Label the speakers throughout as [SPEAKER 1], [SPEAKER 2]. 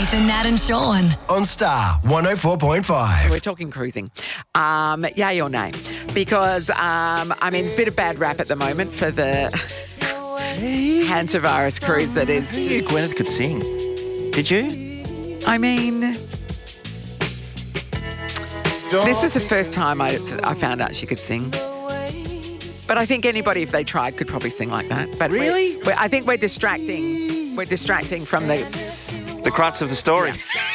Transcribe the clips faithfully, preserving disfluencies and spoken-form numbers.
[SPEAKER 1] Nathan, Nat and Sean.
[SPEAKER 2] On Star one oh four point five.
[SPEAKER 3] We're talking cruising. Um, yay or nay? Because, um, I mean, it's a bit of bad rap at the moment for the hantavirus cruise that is
[SPEAKER 4] Who knew
[SPEAKER 3] just...
[SPEAKER 4] Gwyneth could sing? Did you?
[SPEAKER 3] I mean, this was the first time I, I found out she could sing. But I think anybody, if they tried, could probably sing like that. But
[SPEAKER 4] Really?
[SPEAKER 3] We're, we're, I think we're distracting. We're distracting from the
[SPEAKER 4] The crux of the story.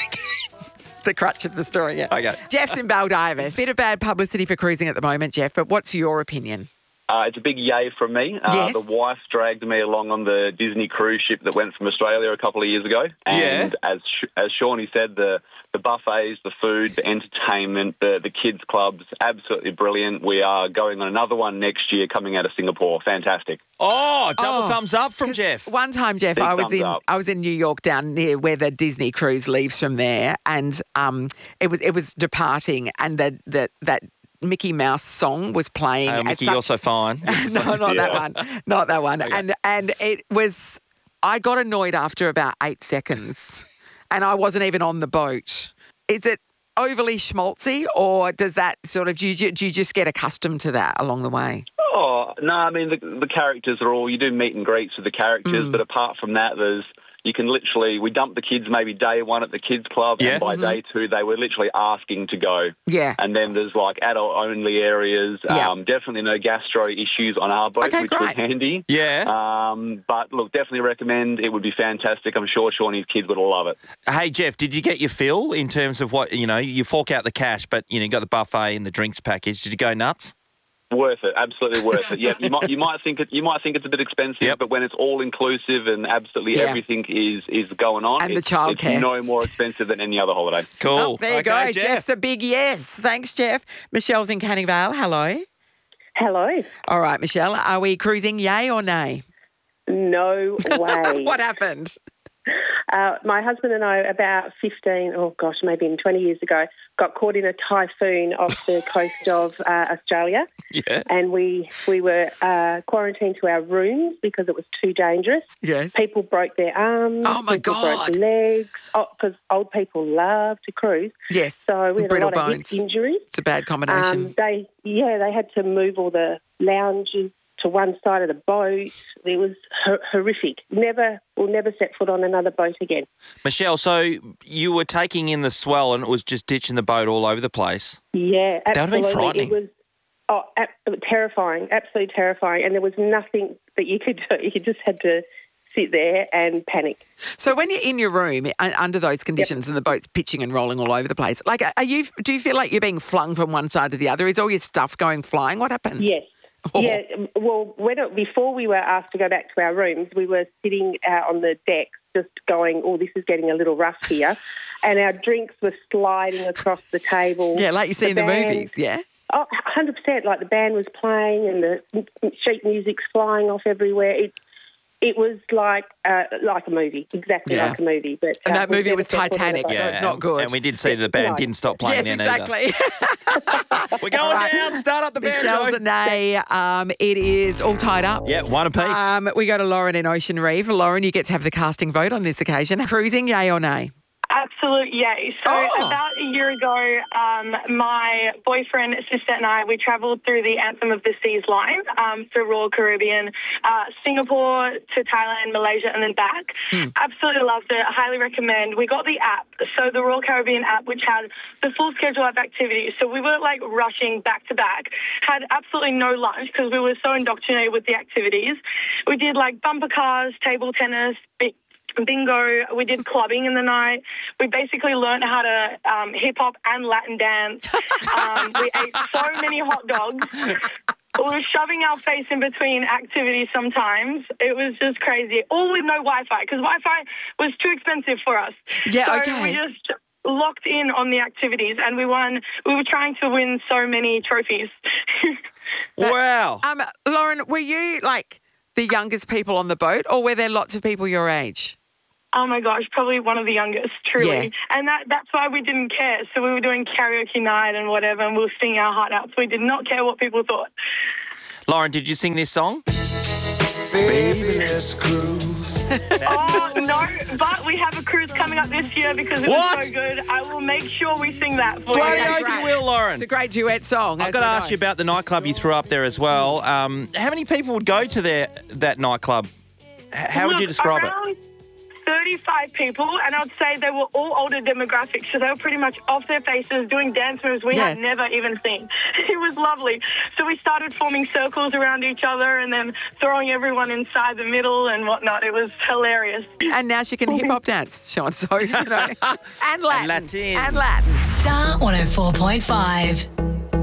[SPEAKER 3] the crutch of the story, yeah.
[SPEAKER 4] Okay.
[SPEAKER 3] Jeff's in Baldivis. Bit of bad publicity for cruising at the moment, Jeff, but what's your opinion?
[SPEAKER 5] Uh, it's a big yay from me. Uh,
[SPEAKER 3] Yes.
[SPEAKER 5] The wife dragged me along on the Disney cruise ship that went from Australia a couple of years ago. And
[SPEAKER 4] Yeah.
[SPEAKER 5] as as Shawnee said, the, the buffets, the food, the entertainment, the, the kids' clubs, absolutely brilliant. We are going on another one next year coming out of Singapore. Fantastic.
[SPEAKER 4] Oh, double
[SPEAKER 3] Oh.
[SPEAKER 4] thumbs up from Jeff.
[SPEAKER 3] One time, Jeff,
[SPEAKER 5] Big
[SPEAKER 3] I was
[SPEAKER 5] thumbs
[SPEAKER 3] in
[SPEAKER 5] up.
[SPEAKER 3] I was in New York down near where the Disney cruise leaves from there, and um, it was it was departing, and that that that Mickey Mouse song was playing.
[SPEAKER 4] Oh,
[SPEAKER 3] at
[SPEAKER 4] Mickey,
[SPEAKER 3] some-
[SPEAKER 4] you're so fine.
[SPEAKER 3] no, not that
[SPEAKER 5] Yeah.
[SPEAKER 3] one, not that one, and and it was. I got annoyed after about eight seconds, and I wasn't even on the boat. Is it overly schmaltzy, or does that sort of do you, do you just get accustomed to that along the way?
[SPEAKER 5] Oh, no, I mean, the, the characters are all, you do meet and greets with the characters,
[SPEAKER 3] Mm.
[SPEAKER 5] but apart from that, there's, you can literally, we dumped the kids maybe day one at the kids club,
[SPEAKER 4] Yeah.
[SPEAKER 5] and by day two, they were literally asking to go.
[SPEAKER 3] Yeah.
[SPEAKER 5] And then there's like adult-only areas.
[SPEAKER 3] Yeah.
[SPEAKER 5] Um, definitely no gastro issues on our boat,
[SPEAKER 3] Okay,
[SPEAKER 5] which
[SPEAKER 3] great.
[SPEAKER 5] was handy.
[SPEAKER 4] Yeah.
[SPEAKER 5] Um, but look, definitely recommend. It would be fantastic. I'm sure Shawnee's kids would love it.
[SPEAKER 4] Hey, Jeff, did you get your fill in terms of what, you know, you fork out the cash, but, you know, you got the buffet and the drinks package. Did you go nuts?
[SPEAKER 5] Worth it, absolutely worth it. Yeah, you might you might think it you might think it's a bit expensive,
[SPEAKER 4] Yep.
[SPEAKER 5] but when it's all inclusive and absolutely
[SPEAKER 3] Yeah.
[SPEAKER 5] everything is is going on,
[SPEAKER 3] And the
[SPEAKER 5] it's,
[SPEAKER 3] childcare.
[SPEAKER 5] it's no more expensive than any other holiday.
[SPEAKER 4] Cool.
[SPEAKER 3] Oh, there you
[SPEAKER 4] okay,
[SPEAKER 3] go.
[SPEAKER 4] Jeff.
[SPEAKER 3] Jeff's a big yes. Thanks, Jeff. Michelle's in Canning Vale. Hello.
[SPEAKER 6] Hello.
[SPEAKER 3] All right, Michelle, are we cruising yay or nay?
[SPEAKER 6] No way.
[SPEAKER 3] What happened?
[SPEAKER 6] Uh, my husband and I, about fifteen, oh gosh, maybe even twenty years ago, got caught in a typhoon off the coast of uh, Australia.
[SPEAKER 4] Yeah.
[SPEAKER 6] And we we were uh, quarantined to our rooms because it was too dangerous.
[SPEAKER 3] Yes.
[SPEAKER 6] People broke their arms.
[SPEAKER 3] Oh, my
[SPEAKER 6] people
[SPEAKER 3] God.
[SPEAKER 6] broke their legs. Because old people love to cruise.
[SPEAKER 3] Yes.
[SPEAKER 6] So we had
[SPEAKER 3] Brittle
[SPEAKER 6] a lot
[SPEAKER 3] bones.
[SPEAKER 6] of hip injuries.
[SPEAKER 3] It's a bad combination.
[SPEAKER 6] Um, they, yeah, they had to move all the lounges to one side of the boat. It was hor- horrific. Never, we'll never set foot on another boat again.
[SPEAKER 4] Michelle, so you were taking in the swell and it was just ditching the boat all over the place.
[SPEAKER 6] Yeah,
[SPEAKER 4] That would've been
[SPEAKER 6] absolutely.
[SPEAKER 4] frightening.
[SPEAKER 6] It was oh, ab- terrifying, absolutely terrifying. And there was nothing that you could do. You just had to sit there and panic.
[SPEAKER 3] So when you're in your room un- under those conditions and the boat's pitching and rolling all over the place, like, are you? Do you feel like you're being flung from one side to the other? Is all your stuff going flying? What happens?
[SPEAKER 6] Yes.
[SPEAKER 3] Oh.
[SPEAKER 6] Yeah, well, when it, before we were asked to go back to our rooms, we were sitting out on the deck just going, oh, this is getting a little rough here. And our drinks were sliding across the table.
[SPEAKER 3] Yeah, like you see in the
[SPEAKER 6] band-
[SPEAKER 3] movies, yeah?
[SPEAKER 6] Oh, one hundred percent. Like the band was playing and the sheet music's flying off everywhere. It it was like uh, like a movie, exactly
[SPEAKER 3] Yeah.
[SPEAKER 6] like a movie. But
[SPEAKER 3] And
[SPEAKER 6] uh,
[SPEAKER 3] that
[SPEAKER 6] we've
[SPEAKER 3] movie
[SPEAKER 6] never
[SPEAKER 3] was
[SPEAKER 6] set foot on a
[SPEAKER 3] Titanic,
[SPEAKER 6] boat.
[SPEAKER 3] so it's not good.
[SPEAKER 4] And we did see the band
[SPEAKER 6] No.
[SPEAKER 4] didn't stop playing
[SPEAKER 3] Yes,
[SPEAKER 4] then either.
[SPEAKER 3] exactly.
[SPEAKER 4] We're going
[SPEAKER 3] Right.
[SPEAKER 4] down. Start up the band,
[SPEAKER 3] Michelle's
[SPEAKER 4] Joe.
[SPEAKER 3] a nay. Um, it is all tied up.
[SPEAKER 4] Yeah, one apiece.
[SPEAKER 3] Um, we go to Lauren in Ocean Reef. Lauren, you get to have the casting vote on this occasion. Cruising, yay or nay?
[SPEAKER 7] Absolute yay. So
[SPEAKER 3] Oh.
[SPEAKER 7] about a year ago, um, my boyfriend, sister and I, we travelled through the Anthem of the Seas line um, through Royal Caribbean, uh, Singapore to Thailand, Malaysia and then back. Absolutely loved it. Highly recommend. We got the app, so the Royal Caribbean app, which had the full schedule of activities. So we were like rushing back to back, had absolutely no lunch because we were so indoctrinated with the activities. We did like bumper cars, table tennis, big bingo. We did clubbing in the night. We basically learned how to um, hip hop and Latin dance. Um, we ate so many hot dogs. We were shoving our face in between activities sometimes. It was just crazy. All with no Wi-Fi because Wi-Fi was too expensive for us.
[SPEAKER 3] Yeah,
[SPEAKER 7] so
[SPEAKER 3] okay.
[SPEAKER 7] we just locked in on the activities and we won. We were trying to win so many trophies.
[SPEAKER 4] Wow.
[SPEAKER 3] Um, Lauren, were you like the youngest people on the boat, or were there lots of people your age?
[SPEAKER 7] Oh my gosh, probably one of the youngest, truly.
[SPEAKER 3] Yeah.
[SPEAKER 7] And that that's why we didn't care. So we were doing karaoke night and whatever, and we were singing our heart out. So we did not care what people thought.
[SPEAKER 4] Lauren, did you sing this song?
[SPEAKER 2] Baby, let's cruise.
[SPEAKER 7] Oh, no, but we have a cruise coming up this year because it
[SPEAKER 4] What?
[SPEAKER 7] was so good. I will make sure we sing that for
[SPEAKER 4] Bloody
[SPEAKER 7] you.
[SPEAKER 4] oath you will, Lauren.
[SPEAKER 3] It's a great duet song.
[SPEAKER 4] I've
[SPEAKER 3] as
[SPEAKER 4] got to
[SPEAKER 3] we
[SPEAKER 4] ask
[SPEAKER 3] know.
[SPEAKER 4] you about the nightclub you threw up there as well. Um, how many people would go to their that nightclub? H- How would you
[SPEAKER 7] Look,
[SPEAKER 4] describe it?
[SPEAKER 7] around thirty-five people, and I'd say they were all older demographics, so they were pretty much off their faces doing dance moves we
[SPEAKER 3] Yes.
[SPEAKER 7] had never even seen. It was lovely. So we started forming circles around each other and then throwing everyone inside the middle and whatnot. It was hilarious.
[SPEAKER 3] And now she can hip hop dance, Sean. So, you know. And Latin.
[SPEAKER 4] Latin.
[SPEAKER 3] And Latin.
[SPEAKER 1] Star one oh four point five.